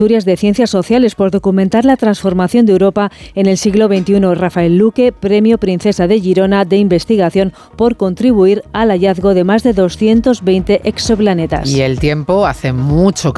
de Ciencias Sociales por documentar la transformación de Europa en el siglo XXI. Rafael Luque, Premio Princesa de Girona de Investigación por contribuir al hallazgo de más de 220 exoplanetas. Y el tiempo hace mucho